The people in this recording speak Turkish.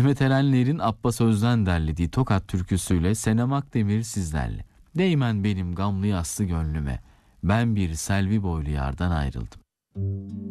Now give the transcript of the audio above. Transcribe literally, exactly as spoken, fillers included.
Mehmet Erenler'in Abbas Özden derlediği Tokat türküsüyle Senem Akdemir sizlerle. Değmen benim gamlı yaslı gönlüme, ben bir selvi boylu yardan ayrıldım.